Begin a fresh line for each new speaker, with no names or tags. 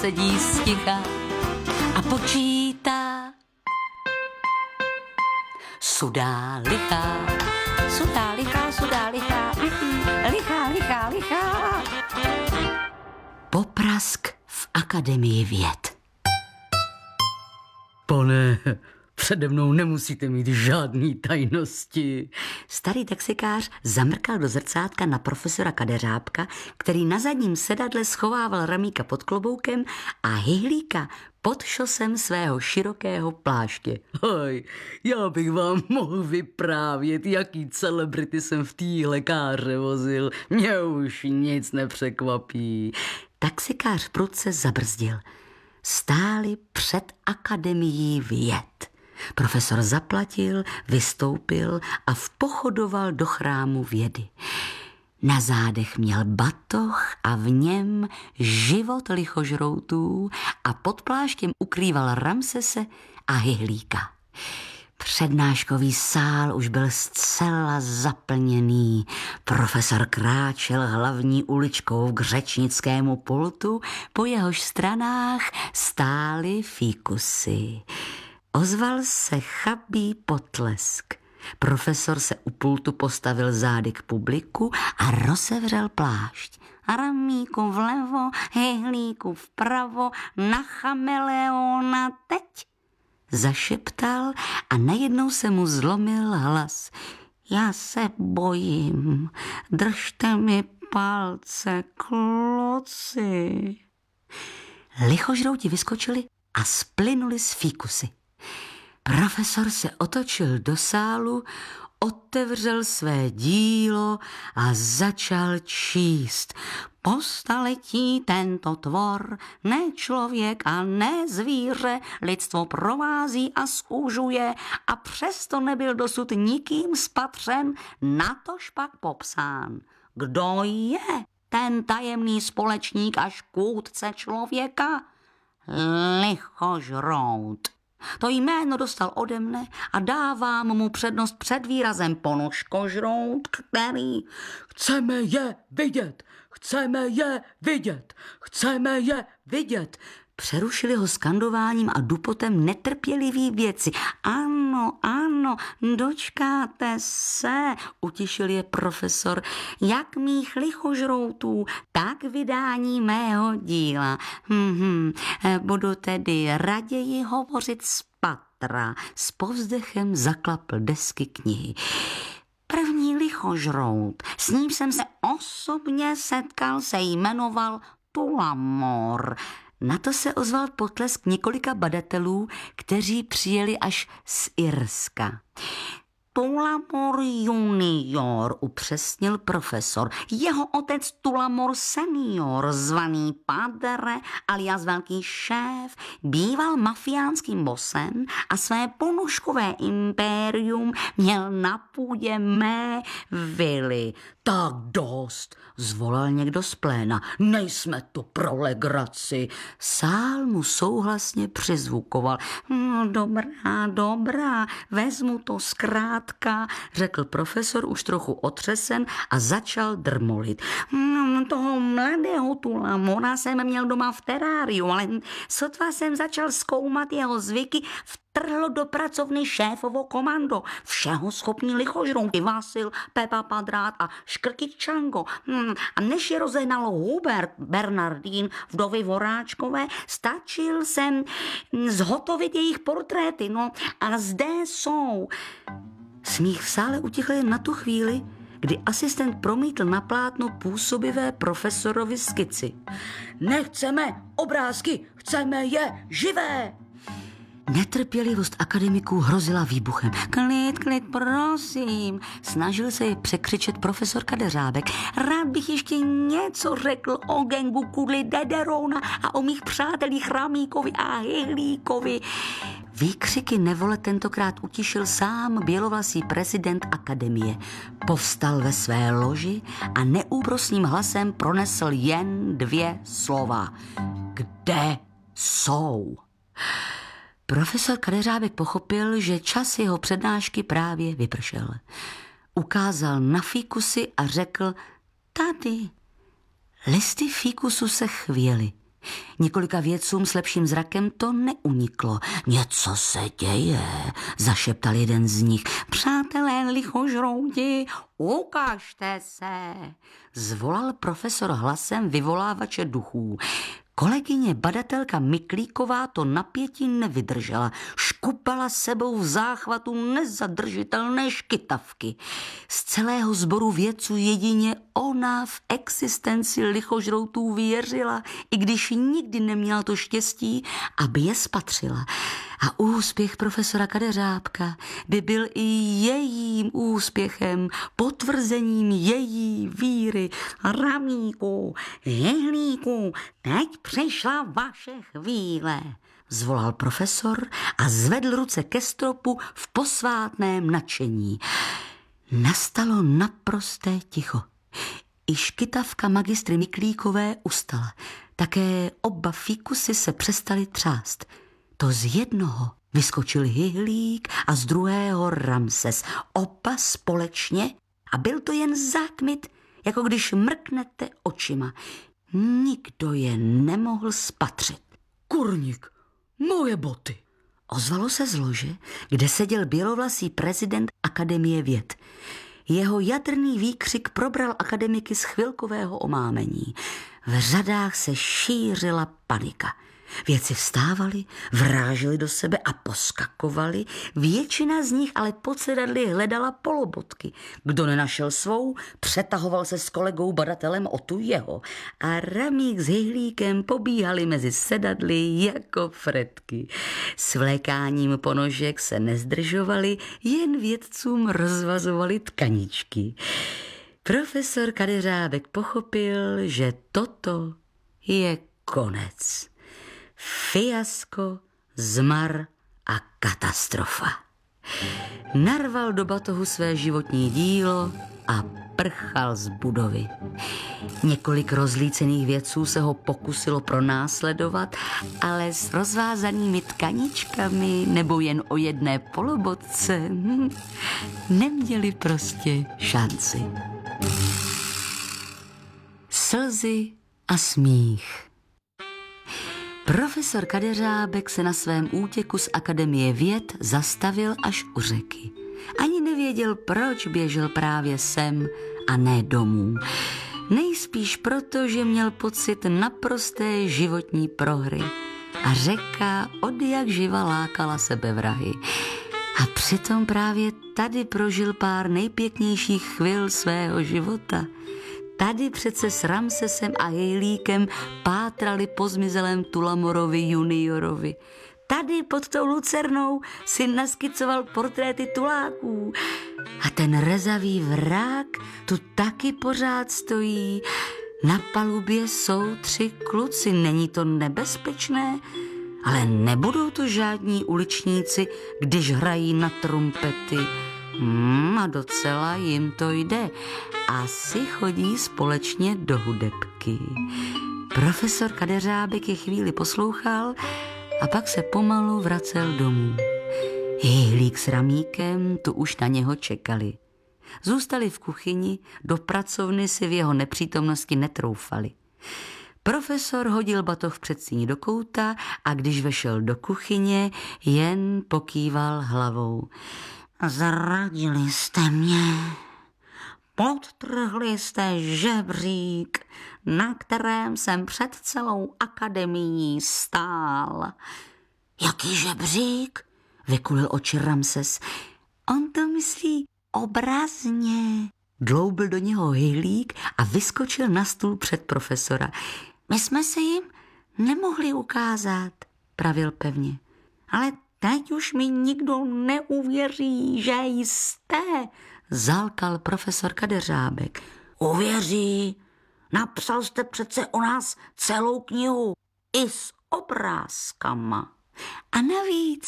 sedí sticha a počítá. Sudá lichá, sudá lichá, sudá lichá, lichá, lichá, lichá. Poprask v Akademii věd.
Pane, přede mnou nemusíte mít žádný tajnosti.
Starý taxikář zamrkal do zrcátka na profesora Kadeřábka, který na zadním sedadle schovával ramíka pod kloboukem a hyhlíka pod šosem svého širokého pláště.
Hoj, já bych vám mohl vyprávět, jaký celebrity jsem v téhle káře vozil. Mě už nic nepřekvapí.
Taxikář prudce zabrzdil. Stáli před Akademií věd. Profesor zaplatil, vystoupil a vpochodoval do chrámu vědy. Na zádech měl batoh a v něm život lichožroutů a pod pláštěm ukrýval Ramsese a hyhlíka. Přednáškový sál už byl zcela zaplněný. Profesor kráčel hlavní uličkou k řečnickému pultu, po jehož stranách stály fíkusy. Ozval se chabý potlesk. Profesor se u pultu postavil zády k publiku a rozevřel plášť. Ramíku vlevo, hyhlíku vpravo, na chameleona teď. Zašeptal a najednou se mu zlomil hlas. Já se bojím, držte mi palce, kluci. Lichožrouti vyskočili a splynuli z fíkusy. Profesor se otočil do sálu, otevřel své dílo a začal číst. Po staletí tento tvor, ne člověk a ne zvíře, lidstvo provází a zúžuje a přesto nebyl dosud nikým spatřen, natož pak popsán. Kdo je ten tajemný společník a škůdce člověka? Lichožrout. To jméno dostal ode mne a dávám mu přednost před výrazem ponožkožrout, který...
Chceme je vidět, chceme je vidět, chceme je vidět.
Přerušili ho skandováním a dupotem netrpělivý věci. Ano, ano, dočkáte se, utišil je profesor, jak mých lichožroutů, tak vydání mého díla. Budu tedy raději hovořit z patra. S povzdechem zaklapl desky knihy. První lichožrout, s ním jsem se osobně setkal, se jmenoval Tulamor. Na to se ozval potlesk několika badatelů, kteří přijeli až z Irska. Tulamor junior, upřesnil profesor. Jeho otec Tulamor senior, zvaný Padre alias velký šéf, býval mafiánským bosem a své ponožkové impérium měl na půdě mé vily.
Tak dost, zvolal někdo z pléna. Nejsme tu pro legraci.
Sál mu souhlasně přizvukoval. No, dobrá, vezmu to zkrátka, řekl profesor už trochu otřesen a začal drmolit. Toho mladého Tulamora jsem měl doma v teráriu, ale sotva jsem začal zkoumat jeho zvyky, vtrhlo do pracovny šéfovo komando. Všeho schopní lichožrouti Vasil, Pepa Padrát a Škrkyč Čango. A než je rozehnal Hubert Bernardín, vdovy Voráčkové, stačil jsem zhotovit jejich portréty. No a zde jsou. Smích v sále utichl jen na tu chvíli, kdy asistent promítl na plátno působivé profesorovi skici.
Nechceme obrázky, chceme je živé.
Netrpělivost akademiků hrozila výbuchem. Klid, prosím, snažil se je překřičet profesor Kadeřábek. Rád bych ještě něco řekl o gangu Kudly Dederona a o mých přátelích Ramíkovi a Hyhlíkovi. Výkřiky nevole tentokrát utišil sám bělovlasý prezident akademie. Povstal ve své loži a neúprosným hlasem pronesl jen 2 slova. Kde jsou? Profesor Kadeřábek pochopil, že čas jeho přednášky právě vypršel. Ukázal na fíkusy a řekl, tady. Listy fíkusu se chvěly. Několika vědcům s lepším zrakem to neuniklo. Něco se děje, zašeptal jeden z nich. Přátelé lichožrouti, ukažte se, zvolal profesor hlasem vyvolávače duchů. Kolegyně badatelka Miklíková to napětí nevydržela. Škupala sebou v záchvatu nezadržitelné škytavky. Z celého sboru vědců jedině ona v existenci lichožroutů věřila, i když nikdy neměla to štěstí, aby je spatřila. A úspěch profesora Kadeřábka by byl i jejím úspěchem, potvrzením její víry. Ramíku, jehlíku, teď přišla vaše chvíle, zvolal profesor a zvedl ruce ke stropu v posvátném nadšení. Nastalo naprosté ticho. I škytavka magistry Miklíkové ustala. Také oba fíkusy se přestaly třást. To z jednoho vyskočil Hyhlík a z druhého Ramses. Oba společně a byl to jen zákmit, jako když mrknete očima. Nikdo je nemohl spatřit.
Kurník, moje boty.
Ozvalo se z lože, kde seděl bělovlasý prezident Akademie věd. Jeho jadrný výkřik probral akademiky z chvilkového omámení. V řadách se šířila panika. Vědci vstávali, vráželi do sebe a poskakovali. Většina z nich ale pod sedadly hledala polobotky. Kdo nenašel svou, přetahoval se s kolegou badatelem o tu jeho. A Ramík s Hyhlíkem pobíhali mezi sedadly jako fretky. S vlékáním ponožek se nezdržovali, jen vědcům rozvazovali tkaničky. Profesor Kadeřábek pochopil, že toto je konec. Fiasko, zmar a katastrofa. Narval do batohu své životní dílo a prchal z budovy. Několik rozlícených vědců se ho pokusilo pronásledovat, ale s rozvázanými tkaničkami nebo jen o jedné polobotce neměli prostě šanci. Slzy a smích. Profesor Kadeřábek se na svém útěku z Akademie věd zastavil až u řeky. Ani nevěděl, proč běžel právě sem a ne domů. Nejspíš proto, že měl pocit naprosté životní prohry. A řeka odjak živa lákala sebevrahy. A přitom právě tady prožil pár nejpěknějších chvil svého života. Tady přece s Ramsesem a Hyhlíkem pátrali po zmizelém Tulamorovi juniorovi. Tady pod tou lucernou si naskicoval portréty tuláků. A ten rezavý vrák tu taky pořád stojí. Na palubě jsou 3 kluci, není to nebezpečné? Ale nebudou to žádní uličníci, když hrají na trumpety. A docela jim to jde. Asi chodí společně do hudebky. Profesor Kadeřábek je chvíli poslouchal a pak se pomalu vracel domů. Hyhlík s Ramíkem tu už na něho čekali. Zůstali v kuchyni, do pracovny si v jeho nepřítomnosti netroufali. Profesor hodil batoh v předsíni do kouta a když vešel do kuchyně, jen pokýval hlavou. Zradili jste mě. Podtrhli jste žebřík, na kterém jsem před celou akademií stál. Jaký žebřík? Vykulil oči Ramses. On to myslí obrazně. Dloubil do něho Hyhlík a vyskočil na stůl před profesora. My jsme se jim nemohli ukázat, pravil pevně. Ale teď už mi nikdo neuvěří, že jste, zalkal profesor Kadeřábek. Uvěří, napsal jste přece o nás celou knihu, i s obrázkama. A navíc